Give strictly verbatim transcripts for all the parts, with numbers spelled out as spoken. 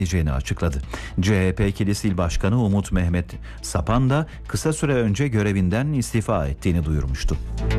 edeceğini açıkladı. C H P Kilis İl Başkanı Umut Mehmet Sapan da kısa süre önce görevinden istifa ettiğini duyurmuştu.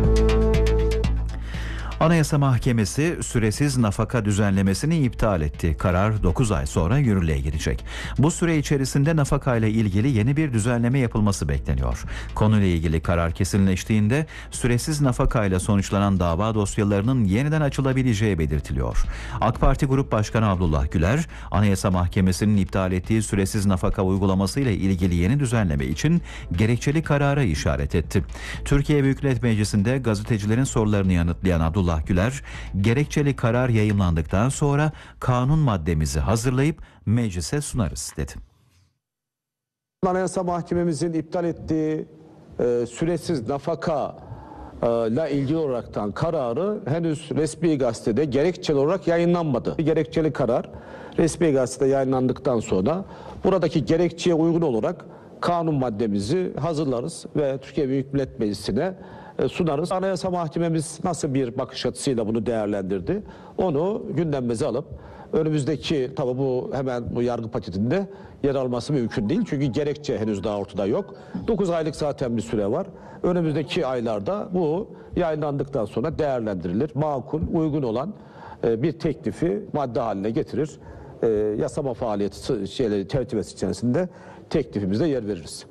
Anayasa Mahkemesi süresiz nafaka düzenlemesini iptal etti. Karar dokuz ay sonra yürürlüğe girecek. Bu süre içerisinde nafaka ile ilgili yeni bir düzenleme yapılması bekleniyor. Konuyla ilgili karar kesinleştiğinde süresiz nafaka ile sonuçlanan dava dosyalarının yeniden açılabileceği belirtiliyor. AK Parti Grup Başkanı Abdullah Güler, Anayasa Mahkemesi'nin iptal ettiği süresiz nafaka uygulaması ile ilgili yeni düzenleme için gerekçeli karara işaret etti. Türkiye Büyük Millet Meclisi'nde gazetecilerin sorularını yanıtlayan Abdullah Güler, gerekçeli karar yayımlandıktan sonra kanun maddemizi hazırlayıp meclise sunarız dedi. Anayasa Mahkememizin iptal ettiği e, süresiz nafaka e, ile ilgili olaraktan kararı henüz resmi gazetede gerekçeli olarak yayınlanmadı. Gerekçeli karar resmi gazetede yayınlandıktan sonra buradaki gerekçeye uygun olarak kanun maddemizi hazırlarız ve Türkiye Büyük Millet Meclisi'ne sunarız. Anayasa Mahkememiz nasıl bir bakış açısıyla bunu değerlendirdi? Onu gündemimize alıp önümüzdeki, tabi bu hemen bu yargı paketinde yer alması mümkün değil. Çünkü gerekçe henüz daha ortada yok. dokuz aylık zaten bir süre var. Önümüzdeki aylarda bu yayınlandıktan sonra değerlendirilir. Makul, uygun olan bir teklifi madde haline getirir. Yasama faaliyeti şeyleri çerçevesi içerisinde teklifimize yer veririz.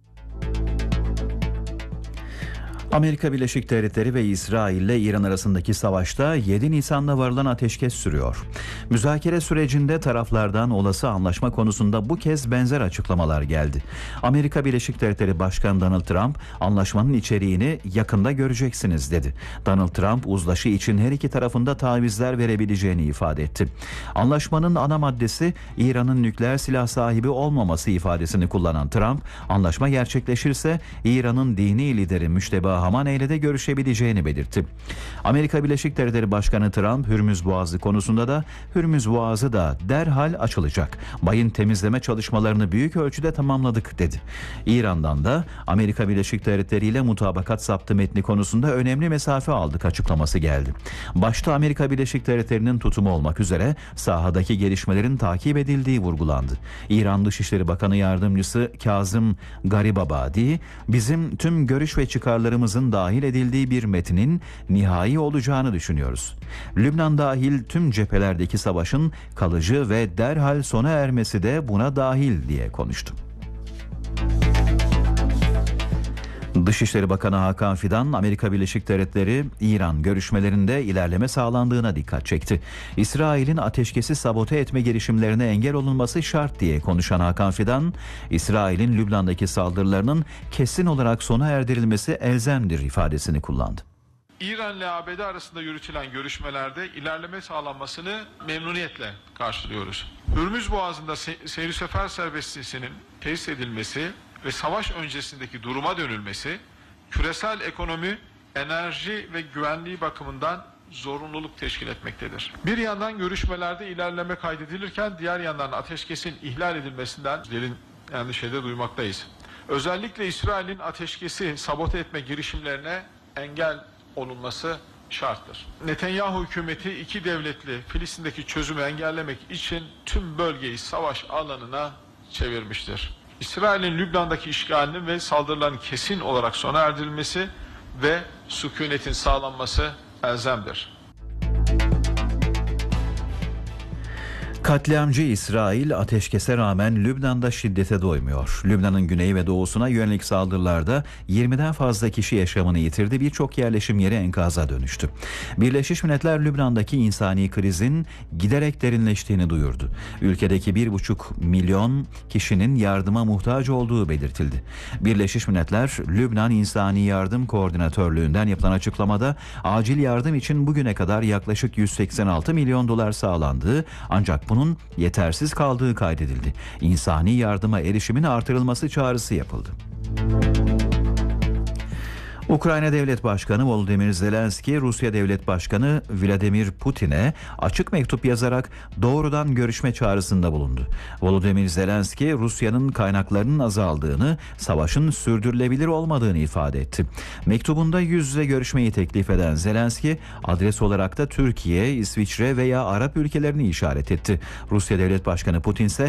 Amerika Birleşik Devletleri ve İsrail ile İran arasındaki savaşta yedi Nisan'da varılan ateşkes sürüyor. Müzakere sürecinde taraflardan olası anlaşma konusunda bu kez benzer açıklamalar geldi. Amerika Birleşik Devletleri Başkanı Donald Trump, anlaşmanın içeriğini yakında göreceksiniz dedi. Donald Trump, uzlaşı için her iki tarafında tavizler verebileceğini ifade etti. Anlaşmanın ana maddesi İran'ın nükleer silah sahibi olmaması ifadesini kullanan Trump, anlaşma gerçekleşirse İran'ın dini lideri Müşteba Hamaney ile de görüşebileceğini belirtti. Amerika Birleşik Devletleri Başkanı Trump, Hürmüz Boğazı konusunda da Hürmüz Boğazı da derhal açılacak. Mayın temizleme çalışmalarını büyük ölçüde tamamladık dedi. İran'dan da Amerika Birleşik Devletleri ile mutabakat saptı metni konusunda önemli mesafe aldık açıklaması geldi. Başta Amerika Birleşik Devletleri'nin tutumu olmak üzere sahadaki gelişmelerin takip edildiği vurgulandı. İran Dışişleri Bakanı Yardımcısı Kazım Garibabadi, bizim tüm görüş ve çıkarlarımız dahil edildiği bir metnin nihai olacağını düşünüyoruz. Lübnan dahil tüm cephelerdeki savaşın kalıcı ve derhal sona ermesi de buna dahil diye konuştu. Dışişleri Bakanı Hakan Fidan, Amerika Birleşik Devletleri İran görüşmelerinde ilerleme sağlandığına dikkat çekti. İsrail'in ateşkesi sabote etme girişimlerine engel olunması şart diye konuşan Hakan Fidan, İsrail'in Lübnan'daki saldırılarının kesin olarak sona erdirilmesi elzemdir ifadesini kullandı. İran ile A B D arasında yürütülen görüşmelerde ilerleme sağlanmasını memnuniyetle karşılıyoruz. Hürmüz Boğazı'nda se- seyir sefer serbestliğinin tesis edilmesi ve savaş öncesindeki duruma dönülmesi, küresel ekonomi, enerji ve güvenliği bakımından zorunluluk teşkil etmektedir. Bir yandan görüşmelerde ilerleme kaydedilirken diğer yandan ateşkesin ihlal edilmesinden derin endişede duymaktayız. Özellikle İsrail'in ateşkesi sabote etme girişimlerine engel olunması şarttır. Netanyahu hükümeti iki devletli Filistin'deki çözümü engellemek için tüm bölgeyi savaş alanına çevirmiştir. İsrail'in Lübnan'daki işgalinin ve saldırıların kesin olarak sona erdirilmesi ve sükunetin sağlanması elzemdir. Katliamcı İsrail ateşkese rağmen Lübnan'da şiddete doymuyor. Lübnan'ın güneyi ve doğusuna yönelik saldırılarda yirmiden fazla kişi yaşamını yitirdi, birçok yerleşim yeri enkaza dönüştü. Birleşmiş Milletler Lübnan'daki insani krizin giderek derinleştiğini duyurdu. Ülkedeki bir buçuk milyon kişinin yardıma muhtaç olduğu belirtildi. Birleşmiş Milletler Lübnan İnsani Yardım Koordinatörlüğü'nden yapılan açıklamada acil yardım için bugüne kadar yaklaşık yüz seksen altı milyon dolar sağlandığı, ancak bunun yetersiz kaldığı kaydedildi. İnsani yardıma erişimin artırılması çağrısı yapıldı. Ukrayna Devlet Başkanı Volodymyr Zelenski, Rusya Devlet Başkanı Vladimir Putin'e açık mektup yazarak doğrudan görüşme çağrısında bulundu. Volodymyr Zelenski, Rusya'nın kaynaklarının azaldığını, savaşın sürdürülebilir olmadığını ifade etti. Mektubunda yüz yüze görüşmeyi teklif eden Zelenski, adres olarak da Türkiye, İsviçre veya Arap ülkelerini işaret etti. Rusya Devlet Başkanı Putin ise